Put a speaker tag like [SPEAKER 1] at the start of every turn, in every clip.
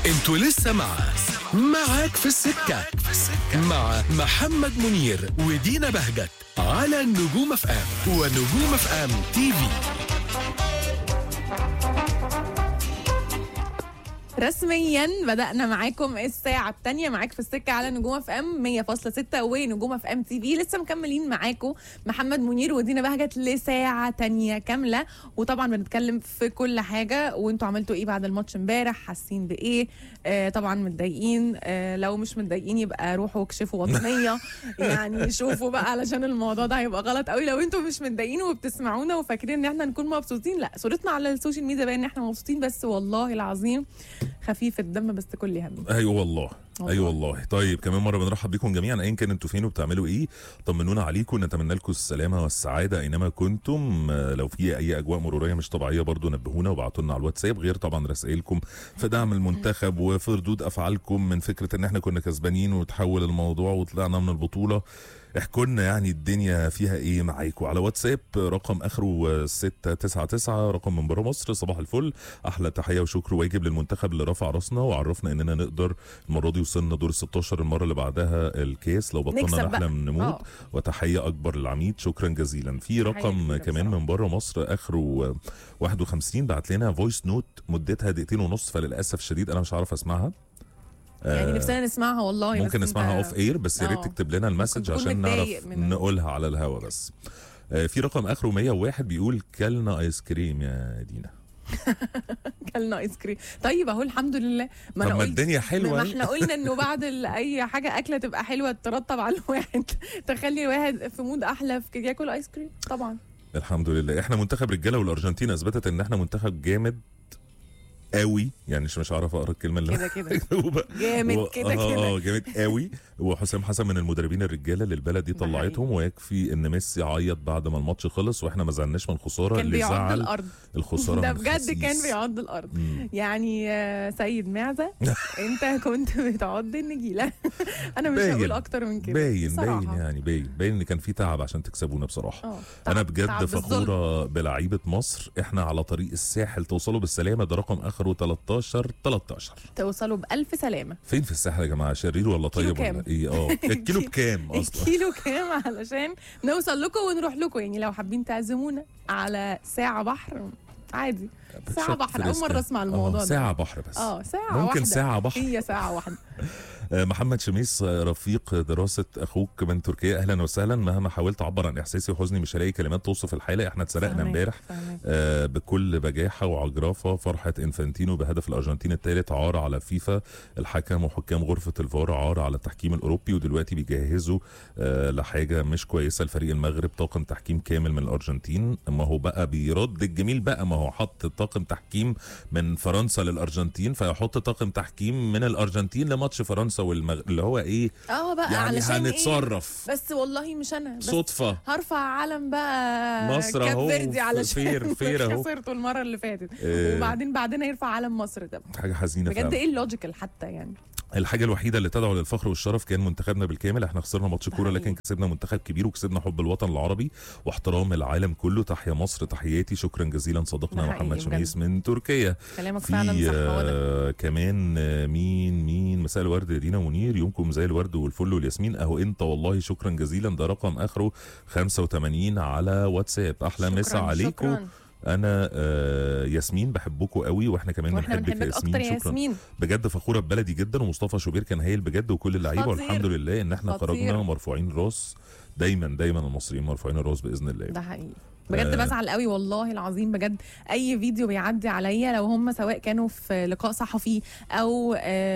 [SPEAKER 1] انتوا لسه معاك في السكة مع محمد منير ودينا بهجت على نجوم اف ام ونجوم اف ام تي في.
[SPEAKER 2] رسميا بدأنا معاكم الساعة الثانية معاك في السكة على نجوم اف ام 100.6 ونجوم اف ام تي في. لسه مكملين معاكم محمد منير ودينا بهجت لساعة تانية كاملة، وطبعا بنتكلم في كل حاجة. وانتوا عملتوا ايه بعد الماتش امبارح؟ حاسين بايه؟ طبعا متضايقين. لو مش متضايقين يبقى روحوا اكشفوا وطنية يعني شوفوا بقى، علشان الموضوع ده هيبقى غلط قوي. لو انتوا مش متضايقين وبتسمعونا وفاكرين ان احنا نكون مبسوطين، لا، صورتنا على السوشيال ميديا باين ان احنا مبسوطين، بس والله العظيم خفيف الدم بس كل هم.
[SPEAKER 3] ايوه والله. ايوه والله. طيب كمان مره بنرحب بكم جميعا ايا كان انتوا فين وبتعملوا ايه. طمنونا عليكم، نتمنى لكم السلامه والسعاده اينما كنتم. لو في اي اجواء مروريه مش طبيعيه برضو نبهونا وابعتوا لنا على الواتساب، غير طبعا رسائلكم في دعم المنتخب وفي ردود افعالكم من فكره ان احنا كنا كسبانين وتحول الموضوع وطلعنا من البطوله. احكوا لنا يعني الدنيا فيها ايه معاكم على واتساب رقم اخره 699 رقم من بره مصر. صباح الفل، احلى تحيه وشكر واجب للمنتخب اللي رفع راسنا وعرفنا اننا نقدر. المره دي وصلنا دور 16، المره اللي بعدها الكاس، لو بطلنا نحلم نموت. وتحيه اكبر للعميد، شكرا جزيلا. في رقم كمان من بره مصر اخره 51 بعت لنا فويس نوت مدتها 2.5 دقيقة، فللاسف الشديد انا مش عارف اسمعها.
[SPEAKER 2] يعني نفسنا نسمعها والله،
[SPEAKER 3] ممكن نسمعها اوف اير، بس يا ريت تكتب لنا المسج عشان نعرف نقولها على الهوا بس. في رقم اخره 101 بيقول كلنا ايس كريم يا دينا.
[SPEAKER 2] كلنا ايس كريم. طيب اهو الحمد لله.
[SPEAKER 3] ما طب ما الدنيا حلوه.
[SPEAKER 2] ما احنا قلنا انه بعد اي حاجه اكله تبقى حلوه ترطب على الواحد، تخلي الواحد في مود احلى في ياكل ايس كريم طبعا.
[SPEAKER 3] الحمد لله. احنا منتخب رجاله، والارجنتين اثبتت ان احنا منتخب جامد قوي، يعني مش عارف اقرا الكلمه اللي
[SPEAKER 2] كده جامد كده
[SPEAKER 3] جامد قوي. وحسام حسن من المدربين الرجاله اللي البلد دي طلعتهم، ويكفي ان ميسي عيط بعد ما الماتش خلص واحنا ما زعلناش من الخساره.
[SPEAKER 2] كان
[SPEAKER 3] اللي زعل
[SPEAKER 2] الارض
[SPEAKER 3] الخساره
[SPEAKER 2] ده بجد كان بيعض الارض. يعني سيد معزه انت كنت بتعض النجيله. انا مش هقول اكتر من كده.
[SPEAKER 3] باين يعني باين ان كان في تعب عشان تكسبونا بصراحه. انا بجد فخوره بلعيبه مصر. احنا على طريق الساحل، توصلوا بالسلامه. ده رقم اخره 13
[SPEAKER 2] توصلوا بألف سلامة.
[SPEAKER 3] فين في الساحل يا جماعة؟ شرير ولا طيب ولا ايه؟ الكيلو بكام اصلا؟
[SPEAKER 2] الكيلو كام علشان نوصل لكم ونروح لكم؟ يعني لو حابين تعزمونا على ساعة بحر عادي. ساعة بحر، أول مرة أسمع الموضوع ده.
[SPEAKER 3] ساعة بحر بس.
[SPEAKER 2] ساعة
[SPEAKER 3] ممكن
[SPEAKER 2] واحدة.
[SPEAKER 3] ساعة بحر.
[SPEAKER 2] هي ساعة واحدة.
[SPEAKER 3] محمد شميس رفيق دراسة أخوك من تركيا، أهلا وسهلا. مهما حاولت أعبر عن إحساسي وحزني مش هلاقي كلمات توصف الحالة. إحنا اتسرقنا امبارح بكل بجاحة وعجرافة. فرحة إنفانتينو بهدف الأرجنتين الثالث عار على فيفا، الحكم وحكام غرفة الفار عار على التحكيم الأوروبي. ودلوقتي بيجهزوا لحاجة مش كويسة لفريق المغرب، طاقم تحكيم كامل من الأرجنتين. ما هو بقى بيرد الجميل بقى، ما هو حط طاقم تحكيم من فرنسا للأرجنتين، فيحط طاقم تحكيم من الأرجنتين لماتش فرنسا والمغرب، اللي هو ايه
[SPEAKER 2] بقى
[SPEAKER 3] يعني هنتصرف
[SPEAKER 2] إيه؟ بس والله مش انا بس
[SPEAKER 3] صدفه
[SPEAKER 2] هرفع علم بقى
[SPEAKER 3] مصر اهو
[SPEAKER 2] فيردي علشان
[SPEAKER 3] فير اهو
[SPEAKER 2] خسرته المره اللي فاتت. وبعدين بعدين يرفع علم مصر. ده
[SPEAKER 3] حاجه حزينه
[SPEAKER 2] بجد. ايه اللوجيكال حتى يعني؟
[SPEAKER 3] الحاجه الوحيده اللي تدعو للفخر والشرف كان منتخبنا بالكامل. احنا خسرنا ماتش كوره لكن كسبنا منتخب كبير وكسبنا حب الوطن العربي واحترام العالم كله. تحيا مصر، تحياتي. شكرا جزيلا صديقنا محمد شميس من تركيا.
[SPEAKER 2] كلامك فعلا صح.
[SPEAKER 3] كمان مين مساء الورد يا دينا منير، يومكم زي الورد والفل والياسمين. اهو انت والله شكرا جزيلا. ده رقم اخره 85 على واتساب. احلى مسا عليكم. انا ياسمين بحبكم قوي، واحنا كمان بنحبك ياسمين.
[SPEAKER 2] شكرا ياسمين.
[SPEAKER 3] بجد فخوره ببلدي جدا. ومصطفى شوبير كان هايل بجد، وكل اللعيبه. والحمد لله ان احنا خرجنا مرفوعين راس. دايما المصريين مرفوعين الراس باذن الله.
[SPEAKER 2] ده حقيقي. بجد بزعل قوي والله العظيم. بجد اي فيديو بيعدي عليا، لو هم سواء كانوا في لقاء صحفي او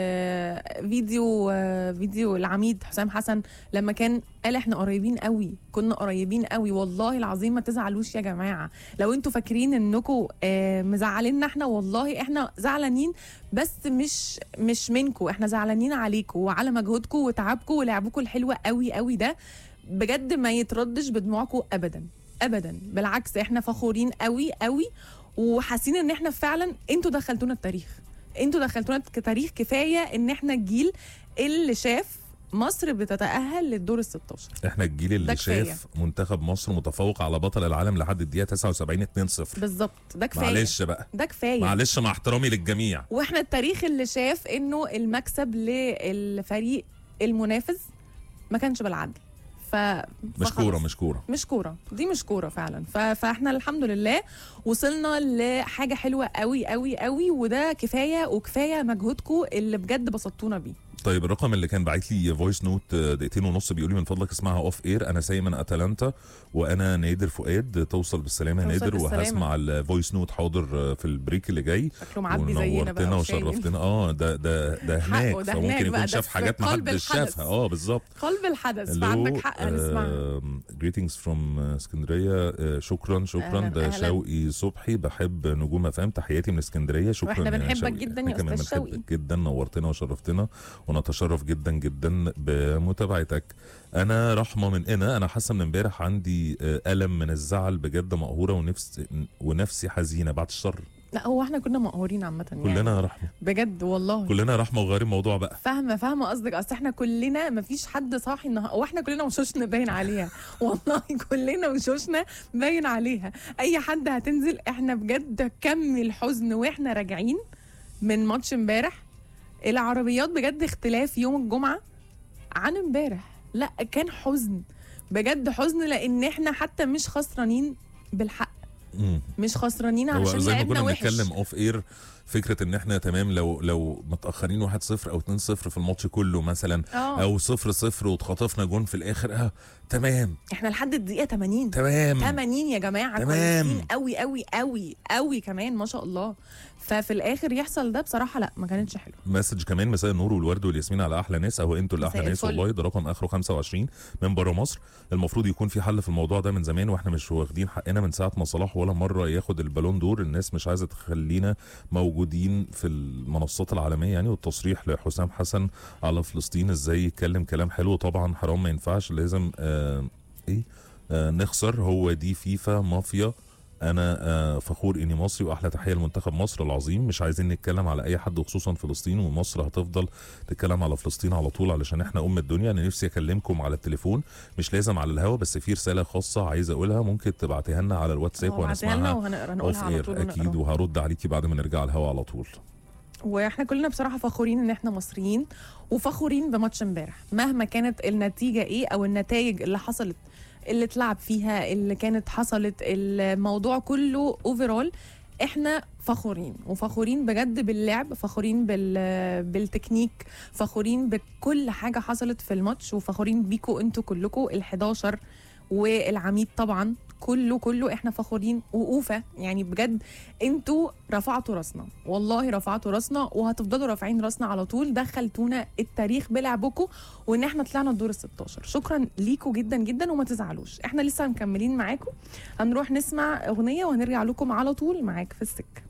[SPEAKER 2] فيديو العميد حسام حسن لما كان قال احنا قريبين قوي، كنا قريبين قوي والله العظيم. ما تزعلوش يا جماعه لو انتوا فاكرين انكم مزعليننا. احنا والله احنا زعلانين، بس مش منكم. احنا زعلانين عليكم وعلى مجهودكم وتعبكم ولعبكم الحلوه قوي قوي. ده بجد ما يتردش بدموعكم ابدا. بالعكس احنا فخورين قوي قوي، وحاسين ان احنا فعلا انتوا دخلتونا التاريخ. انتوا دخلتونا كتاريخ. كفايه ان احنا الجيل اللي شاف مصر بتتأهل للدور ال 16.
[SPEAKER 3] احنا الجيل اللي
[SPEAKER 2] ده كفاية.
[SPEAKER 3] شاف منتخب مصر متفوق على بطل العالم لحد الدقيقه 79 2-0.
[SPEAKER 2] بالظبط، ده كفايه.
[SPEAKER 3] معلش بقى،
[SPEAKER 2] ده كفايه.
[SPEAKER 3] معلش مع احترامي للجميع.
[SPEAKER 2] واحنا التاريخ اللي شاف انه المكسب للفريق المنافس ما كانش بالعدل.
[SPEAKER 3] مش كوره
[SPEAKER 2] دي مش كوره فعلا. فاحنا الحمد لله وصلنا لحاجه حلوه قوي قوي قوي، وده كفايه، وكفايه مجهودكم اللي بجد بسطتونا بيه.
[SPEAKER 3] طيب الرقم اللي كان باعت لي فويس نوت 2.5 بيقول لي من فضلك اسمعها اوف اير، انا ساي من اتلانتا وانا نادر فؤاد، توصل بالسلامه يا نادر، وهسمع الفويس نوت حاضر في البريك اللي جاي.
[SPEAKER 2] شكله معبي زينا بقى
[SPEAKER 3] وشرفتنا. ده هناك، فممكن يكون شاف حاجات ما حدش شافها. بالظبط،
[SPEAKER 2] قلب الحدث، فعندك حق هنسمعها.
[SPEAKER 3] greetings from اسكندريه. شكرا ده شوقي صبحي، بحب نجوم FM، تحياتي من اسكندريه. شكرا،
[SPEAKER 2] واحنا بنحبك جدا يا استاذ شوقي
[SPEAKER 3] جدا، نورتنا وشرفتنا، ونتشرف جدا جدا بمتابعتك. انا رحمه من انا حاسه من امبارح عندي الم من الزعل بجد، مقهوره ونفسي حزينه بعد الشر.
[SPEAKER 2] لا هو احنا كنا مقهورين عامه يعني.
[SPEAKER 3] كلنا رحمه
[SPEAKER 2] بجد والله،
[SPEAKER 3] كلنا رحمه، وغير الموضوع بقى.
[SPEAKER 2] فاهمه قصدك. اصل احنا كلنا مفيش حد صاحي النهارده، واحنا كلنا وشوشنا باين عليها والله كلنا وشوشنا باين عليها. اي حد هتنزل، احنا بجد كم الحزن واحنا راجعين من ماتش امبارح. العربيات بجد اختلاف يوم الجمعه عن امبارح. لا كان حزن بجد، حزن، لان احنا حتى مش خسرانين بالحق. مش خسرانين عشان
[SPEAKER 3] زي ما
[SPEAKER 2] لعبنا
[SPEAKER 3] كنا
[SPEAKER 2] وحش.
[SPEAKER 3] بنتكلم اوف اير، فكره ان احنا تمام لو متاخرين 1-0 او 2-0 في الماتش كله مثلا، او 0-0 واتخطفنا جون في الاخر، تمام.
[SPEAKER 2] احنا لحد الدقيقه 80
[SPEAKER 3] تمام
[SPEAKER 2] يا جماعه، كويسين قوي قوي قوي قوي كمان ما شاء الله. ففي الاخر يحصل ده بصراحه لا ما كانتش حلوه.
[SPEAKER 3] مسج كمان، مساء النور والورد والياسمين على احلى ناس، او انتوا اللي احلى ناس والله. ده رقم اخره 25 من بره مصر. المفروض يكون في حل في الموضوع ده من زمان، واحنا مش واخدين حقنا من ساعه ما صلاح ولا مره ياخد البالون دور. الناس مش عايزه تخلينا موجودين في المنصات العالميه يعني. والتصريح لحسام حسن على فلسطين، ازاي يتكلم كلام حلو؟ طبعا حرام، ما ينفعش، لازم نخسر. هو دي فيفا مافيا. انا فخور اني مصري، واحلى تحيه لمنتخب مصر العظيم. مش عايزين نتكلم على اي حد وخصوصا فلسطين، ومصر هتفضل تتكلم على فلسطين على طول علشان احنا الدنيا. انا نفسي اكلمكم على التليفون، مش لازم على الهوا، بس في رساله خاصه عايز اقولها، ممكن تبعتيها لنا على الواتساب
[SPEAKER 2] وهنسمعها وهنقولها على طول.
[SPEAKER 3] اكيد، وهرد عليكي بعد ما نرجع الهوا على طول.
[SPEAKER 2] واحنا كلنا بصراحه فخورين ان احنا مصريين، وفخورين بماتش امبارح مهما كانت النتيجه ايه، او النتائج اللي حصلت اللي اتلعب فيها اللي كانت حصلت، الموضوع كله اوفرول. احنا فخورين، وفخورين بجد باللعب، فخورين بالتكنيك، فخورين بكل حاجه حصلت في الماتش، وفخورين بيكوا انتوا كلكوا ال11 والعميد طبعا. كله احنا فخورين وقوفه يعني بجد. انتوا رفعتوا راسنا، والله رفعتوا راسنا، وهتفضلوا رافعين راسنا على طول. دخلتونا التاريخ بلعبكم، وان احنا طلعنا الدور ال16. شكرا ليكوا جدا جدا، وما تزعلوش احنا لسه مكملين معاكم. هنروح نسمع اغنيه وهنرجع لكم على طول معاك في السكه.